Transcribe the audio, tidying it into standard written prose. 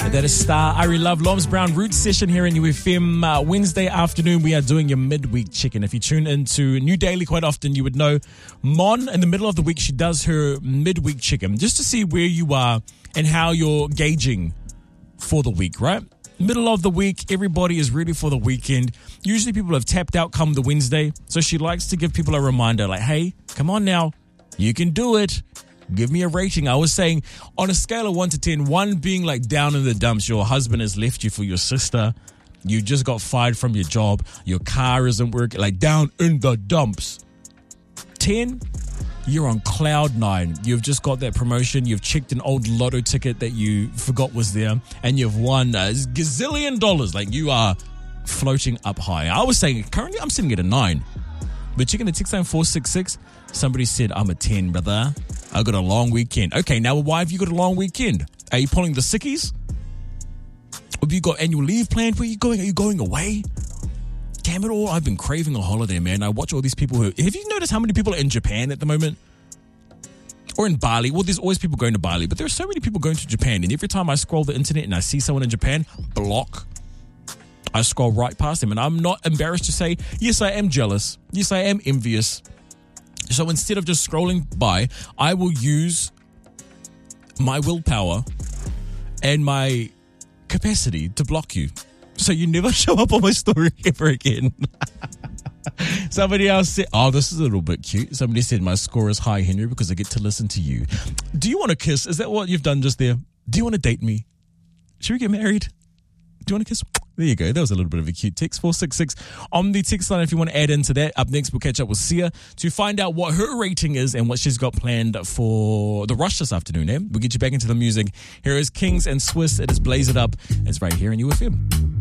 That is Star, Ari Love, Loms Brown, Root Session here in UFM. Wednesday afternoon, we are doing your midweek chicken. If you tune into New Daily quite often, you would know Mon, in the middle of the week, she does her midweek chicken just to see where you are and how you're gauging for the week, right? Middle of the week, everybody is ready for the weekend. Usually people have tapped out come the Wednesday, so she likes to give people a reminder like, hey, come on now, you can do it. Give me a rating. I was saying on a scale of 1 to 10, 1 being like down in the dumps, your husband has left you for your sister, you just got fired from your job, your car isn't working, like down in the dumps. 10, you're on cloud 9. You've just got that promotion, you've checked an old lotto ticket that you forgot was there, and you've won a gazillion dollars. Like you are floating up high. I was saying currently I'm sitting at a 9. But checking the text line 466, somebody said I'm a 10, brother. I got a long weekend. Okay, now why have you got a long weekend? Are you pulling the sickies? Have you got annual leave planned? Where are you going? Are you going away? Damn it all, I've been craving a holiday, man. I watch all these people who... Have you noticed how many people are in Japan at the moment? Or in Bali? Well, there's always people going to Bali, but there are so many people going to Japan. And every time I scroll the internet and I see someone in Japan, block. I scroll right past them. And I'm not embarrassed to say, yes, I am jealous. Yes, I am envious. So instead of just scrolling by, I will use my willpower and my capacity to block you. So you never show up on my story ever again. Somebody else said, oh, this is a little bit cute. Somebody said, my score is high, Henry, because I get to listen to you. Do you want to kiss? Is that what you've done just there? Do you want to date me? Should we get married? Do you want to kiss? There you go. That was a little bit of a cute text. 466 on the text line if you want to add into that. Up next, we'll catch up with Sia to find out what her rating is and what she's got planned for the rush this afternoon. We'll get you back into the music. Here is Kings and Swiss. It is Blaze It Up. It's right here in UFM.